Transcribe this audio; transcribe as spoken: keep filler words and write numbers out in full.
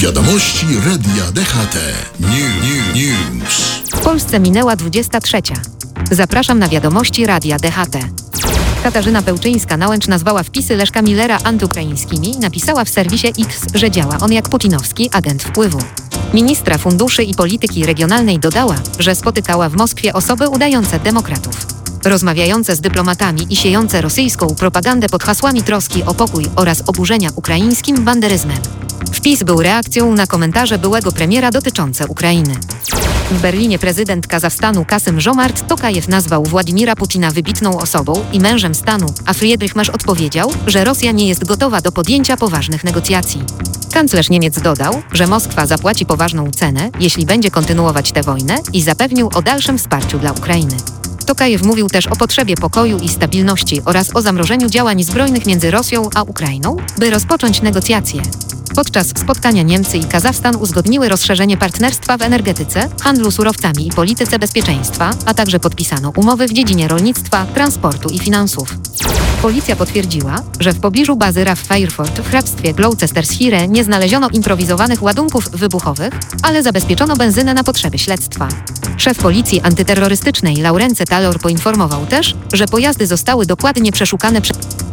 Wiadomości Radia D H T. New, News. W Polsce minęła dwudziesta trzecia. Zapraszam na wiadomości Radia D H T. Katarzyna Pełczyńska-Nałęcz nazwała wpisy Leszka Millera antyukraińskimi i napisała w serwisie X, że działa on jak putinowski agent wpływu. Ministra Funduszy i Polityki Regionalnej dodała, że spotykała w Moskwie osoby udające demokratów, rozmawiające z dyplomatami i siejące rosyjską propagandę pod hasłami troski o pokój oraz oburzenia ukraińskim banderyzmem. Wpis był reakcją na komentarze byłego premiera dotyczące Ukrainy. W Berlinie prezydent Kazachstanu Kasym Żomart Tokajew nazwał Władimira Putina wybitną osobą i mężem stanu, a Friedrich Merz odpowiedział, że Rosja nie jest gotowa do podjęcia poważnych negocjacji. Kanclerz Niemiec dodał, że Moskwa zapłaci poważną cenę, jeśli będzie kontynuować tę wojnę i zapewnił o dalszym wsparciu dla Ukrainy. Tokajew mówił też o potrzebie pokoju i stabilności oraz o zamrożeniu działań zbrojnych między Rosją a Ukrainą, by rozpocząć negocjacje. Podczas spotkania Niemcy i Kazachstan uzgodniły rozszerzenie partnerstwa w energetyce, handlu surowcami i polityce bezpieczeństwa, a także podpisano umowy w dziedzinie rolnictwa, transportu i finansów. Policja potwierdziła, że w pobliżu bazy R A F Fairford w hrabstwie Gloucestershire nie znaleziono improwizowanych ładunków wybuchowych, ale zabezpieczono benzynę na potrzeby śledztwa. Szef policji antyterrorystycznej Laurence Taylor poinformował też, że pojazdy zostały dokładnie przeszukane przez